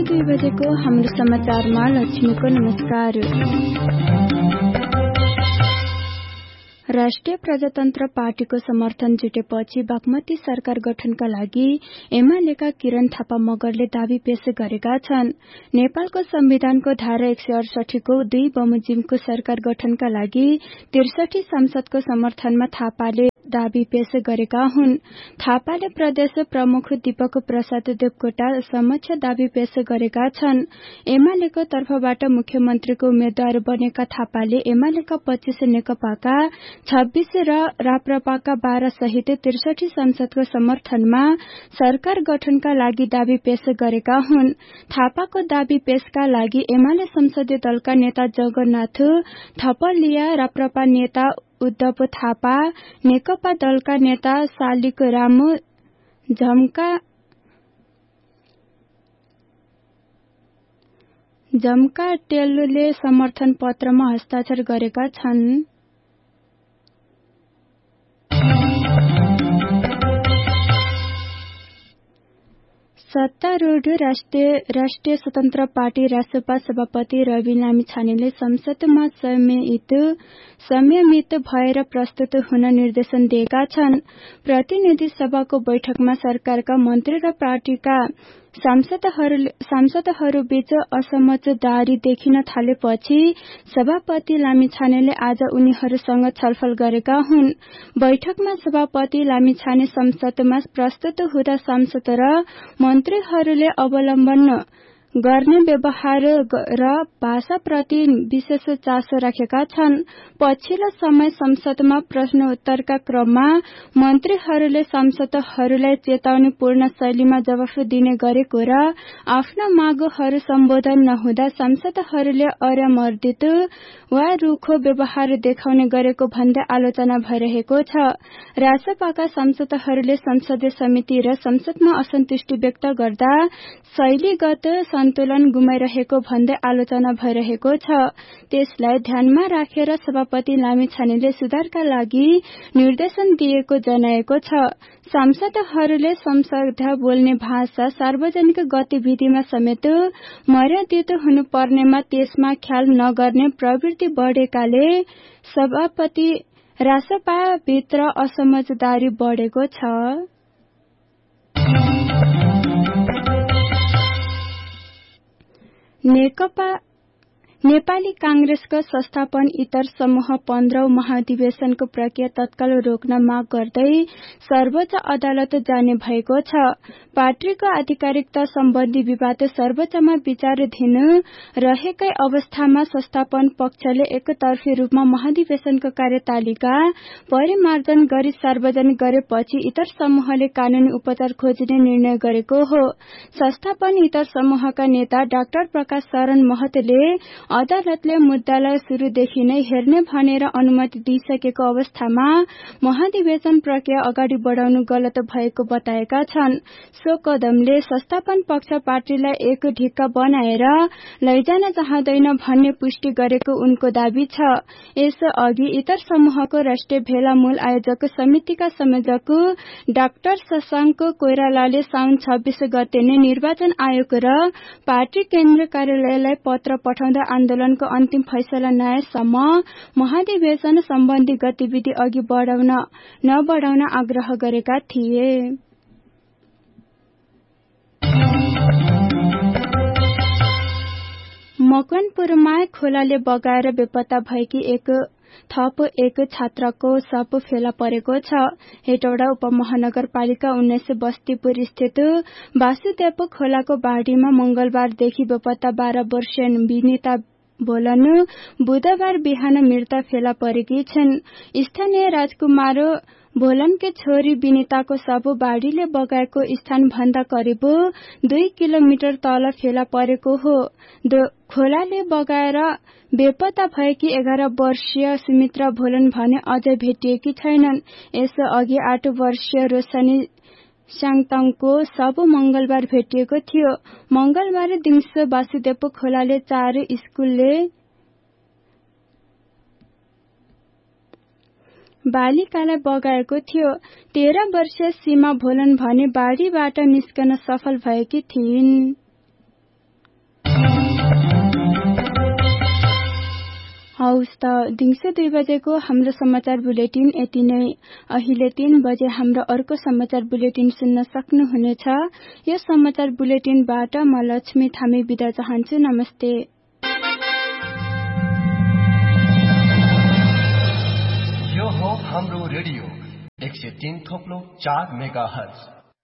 2 बजेको हाम्रो समाचारमा लक्ष्मीको नमस्कार। राष्ट्रिय प्रजातन्त्र पार्टीको समर्थन जुटेपछि बागमती सरकार गठनका लागि एमालेका किरण थापा मगरले दावी पेश गरेका छन्। नेपालको संविधानको धारा 168 को 2 बमोजिमको सरकार गठनका लागि 63 सांसदको समर्थनमा थापाले दावी पेश गरेका हुन्। थापाले प्रदेश प्रमुख दीपक प्रसाद देवकोटा समक्ष दावी पेश गरेका छन्। एमालेको तर्फबाट मुख्यमन्त्रीको उम्मेद्वार बनेका थापाले एमालेका 25 नेकपाका 26 र राप्रपाका 12 सहित 63 सांसदको समर्थनमा सरकार गठनका लागि दावी पेश गरेका हुन्। थापाको दावी पेशका लागि एमाले संसदीय दलका नेता जगन्नाथ थपलिया, राप्रपा नेता उद्धव थापा, नेकपा दलका नेता शालिक राम जमका टेलले समर्थन पत्रमा हस्ताक्षर गरेका छन्। सत्तारूढ़ राष्ट्रिय स्वतन्त्र पार्टी रासपा सभापति रवि लामिछानेले संसदमा संयमित भएर प्रस्तुत हुन निर्देशन दिएका छन्। प्रतिनिधि सभाको बैठकमा सरकारका मन्त्री र पार्टीका सांसदहरूबीच असमझदारी देखिन थालेपछि सभापति लामिछानेले आज उनीहरूसँग छलफल गरेका हुन्। बैठकमा सभापति लामिछाने संसदमा प्रस्तुत हुँदा सांसद र मन्त्रीहरूले अवलम्बन गर्ने व्यवहार र भाषाप्रति विशेष चासो राखेका छन्। पछिल्लो समय संसदमा प्रश्नोत्तरका क्रममा मन्त्रीहरूले सांसदहरूलाई चेतावनीपूर्ण शैलीमा जवाफ दिने गरेको र आफ्ना मागहरू सम्बोधन नहुँदा सांसदहरूले अर्यामर्दित वा रूखो व्यवहार देखाउने गरेको भन्दै आलोचना भइरहेको छ। रासपाका सांसदहरूले संसदीय समिति र संसदमा असन्तुष्टि व्यक्त गर्दा शैलीगत सन्तुलन गुमाइरहेको भन्दै आलोचना भइरहेको छ। त्यसलाई ध्यानमा राखेर सभापति लामिछानेले सुधारका लागि निर्देशन दिएको जनाएको छ। सांसदहरूले संसदमा बोल्ने भाषा सार्वजनिक गतिविधिमा समेत मर्यादित हुनुपर्नेमा त्यसमा ख्याल नगर्ने प्रवृत्ति बढेकाले सभापति रासपाभित्र असमझदारी बढेको छ। नेपाली कांग्रेसको संस्थापन इतर समूह 15औं महाधिवेशनको प्रक्रिया तत्काल रोक्न माग गर्दै सर्वोच्च अदालत जाने भएको छ। पार्टीको आधिकारिकता सम्बन्धी विवाद सर्वोच्चमा विचाराधीन रहेकै अवस्थामा संस्थापन पक्षले एकतर्फी रूपमा महाधिवेशनको कार्यतालिका परिमार्जन गरी सार्वजनिक गरेपछि इतर समूहले कानूनी उपचार खोज्ने निर्णय गरेको हो। संस्थापन इतर समूहका नेता डाक्टर प्रकाश शरण महतले अदालतले मुद्दालाई सुरुदेखि नै हेर्ने भनेर अनुमति दिइसकेको अवस्थामा महाधिवेशन प्रक्रिया अगाडि बढाउनु गलत भएको बताएका छन्। सो कदमले संस्थापन पक्ष पार्टीलाई एक ढिक्का बनाएर लैजान चाहँदैन भन्ने पुष्टि गरेको उनको दावी छ। यसअघि इतर समूहको राष्ट्रिय भेला मूल आयोजक समितिका संयोजक डाक्टर शशाङ्क कोइरालाले साउन 26 गते नै निर्वाचन आयोग र पार्टी केन्द्रीय कार्यालयलाई पत्र पठाउँदा आन्दोलनको अन्तिम फैसला नआएसम्म महाधिवेशन सम्बन्धी गतिविधि अघि नबढाउन आग्रह गरेका थिए। मकवानपुरमा खोलाले बगाएर बेपत्ता भएकी एक छात्राको शव फेला परेको छ। हेटौडा उपमहानगरपालिका 19 बस्तीपुर स्थित वासुदेव खोलाको बाढीमा मंगलबारदेखि बेपत्ता 12 वर्षीय विनिता बोलन बुधबार बिहान मृत फेला परेकी छिन्। स्थानीय राजकुमार भोलनकी छोरी विनिताको शव बाढीले बगाएको स्थान भन्दा करिब 2 किलोमिटर तल फेला परेको हो। खोलाले बगाएर बेपत्ता भएकी 11 वर्षीय सुमित्रा भोलन भने अझै भेटिएकी छैनन्। यसअघि 8 वर्षीय रोशनी स्याङताङको शव मंगलबार भेटिएको थियो। मंगलबार दिउँसो वासुदेव खोलाले 4 स्कुलले बालिकालाई बगाएको थियो। 13 वर्षीय सीमा भोलन भने बाढीबाट निस्कन सफल भएकी थिइन्। हौस् त दिउँसो 2 बजेको हाम्रो समाचार बुलेटिन यति नै। अहिले 3 बजे हाम्रो अर्को समाचार बुलेटिन सुन्न सक्नुहुनेछ। यो समाचार बुलेटिनबाट म लक्ष्मी थामी बिदा चाहन्छु। नमस्ते। यो हो हाम्रो रेडियो 103.4 मेगाहर्ज।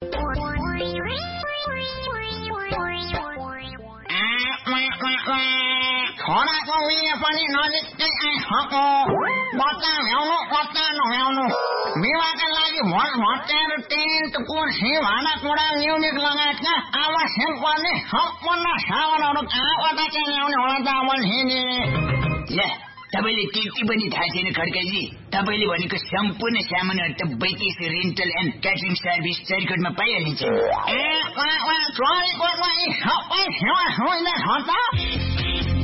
छोराको उयो पनि नजिकै आइसक्यो। बच्चा ल्याउनु बच्चा नल्याउनु विवाहका लागि भोट भट्याएर टेन्ट कुर्सी भाँडाकुँडा म्युजिक लगायतका आवश्यक पर्ने सम्पूर्ण सामानहरू कहाँबाट चाहिँ ल्याउने होला त अब ले तपाईले त्यति पनि थाहा छैन खड्काजी? तपाईले भनेको सम्पूर्ण सामानहरू त 32 रेन्टल एन्ड क्याटरिङ सर्भिस चरिकोटमा पाइहालिन्छ। चरिकोटमा यी सबै सेवा सुविधा छ त?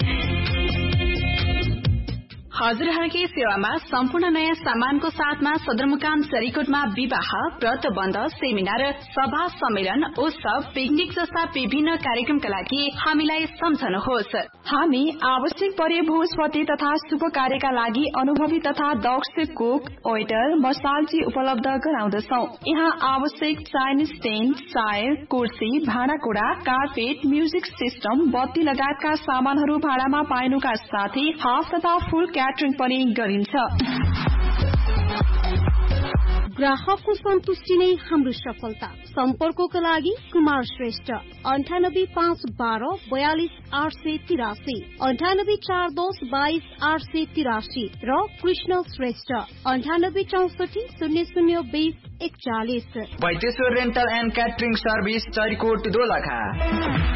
हजुरहरूकै सेवामा सम्पूर्ण नयाँ सामानको साथमा सदरमुकाम चरिकोटमा विवाह, व्रतबन्ध, सेमिनार, सभा, सम्मेलन, उत्सव, पिकनिक जस्ता विभिन्न कार्यक्रमका लागि हामीलाई सम्झनुहोस्। हामी आवश्यक परे भोजपति तथा शुभ कार्यका लागि अनुभवी तथा दक्ष कुक, वेटर, मसालजी उपलब्ध गराउँदछौ। यहाँ आवश्यक चाइनिज टेन्ट, चायर, कुर्सी, भाँडाकुँडा, कार्पेट, म्युजिक सिस्टम, बत्ती लगायतका सामानहरू भाडामा पाइनुका साथै हाफ तथा फुल क्याटरिङ पनि गरिन्छ। ग्राहकको सन्तुष्टि नै हाम्रो सफलता। सम्पर्कको लागि कुमार श्रेष्ठ 985112 42883, 9841 22883 र Krishna Shrestha 9864 0020 41। वैदेश्वर rental and catering service Charikot Dolakha.